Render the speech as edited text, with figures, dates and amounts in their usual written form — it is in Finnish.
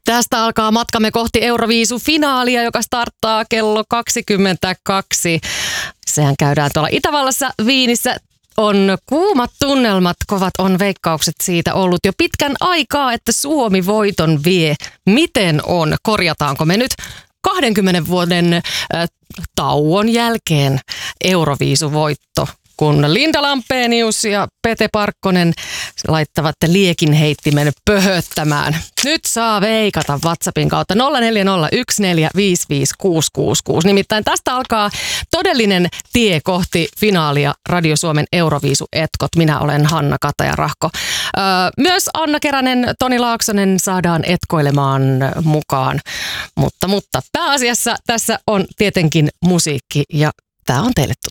Tästä alkaa matkamme kohti Euroviisu-finaalia, joka starttaa kello 22. Sehän käydään tuolla Itävallassa, Viinissä. On kuumat tunnelmat, kovat on veikkaukset siitä ollut jo pitkän aikaa, että Suomi voiton vie. Miten on? Korjataanko me nyt 20 vuoden tauon jälkeen Euroviisu-voitto, kun Linda Lampenius ja Pete Parkkonen laittavat liekin heittimen pöhöttämään. Nyt saa veikata WhatsAppin kautta 0401455666. Nimittäin tästä alkaa todellinen tie kohti finaalia Radio Suomen Euroviisu-etkot. Minä olen Hanna Kataja-Rahko. Myös Anna Keränen, Toni Laaksonen saadaan etkoilemaan mukaan. Mutta pääasiassa tässä on tietenkin musiikki ja tämä on teille